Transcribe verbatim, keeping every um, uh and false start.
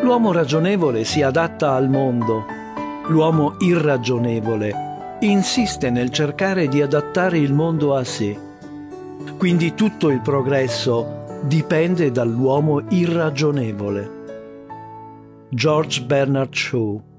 L'uomo ragionevole si adatta al mondo. L'uomo irragionevole insiste nel cercare di adattare il mondo a sé. Quindi tutto il progresso dipende dall'uomo irragionevole. George Bernard Shaw.